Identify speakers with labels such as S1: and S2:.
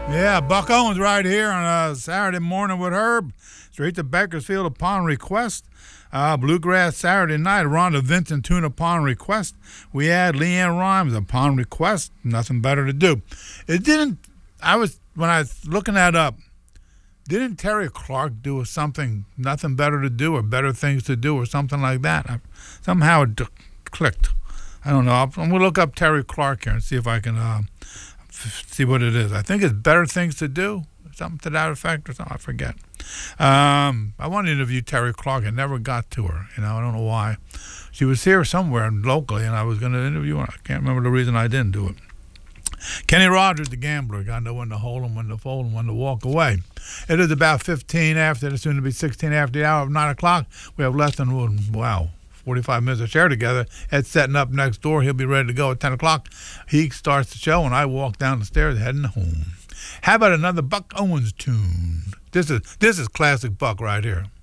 S1: Yeah, Buck Owens right here on a Saturday morning with Herb. Straight to Bakersfield upon request. Bluegrass Saturday night, Rhonda Vincent tune upon request. We had Leanne Rhymes upon request. Nothing better to do. It didn't. When I was looking that up. Didn't Terry Clark do something? Nothing better to do, or better things to do, or something like that? Somehow it clicked. I don't know. I'm gonna look up Terry Clark here and see if I can see what it is. I think it's better things to do, something to that effect, or something. I forget. I wanted to interview Terry Clark. I never got to her. I don't know why. She was here somewhere locally, and I was going to interview her. I can't remember the reason I didn't do it. Kenny Rogers, the gambler, got to know when to hold him, when to fold him, when to walk away. It is about 15 after, it's soon to be 16 after the hour of 9 o'clock. We have less than, 45 minutes to share together. Ed's setting up next door. He'll be ready to go at 10 o'clock. He starts the show, and I walk down the stairs heading home. How about another Buck Owens tune? This is classic Buck right here.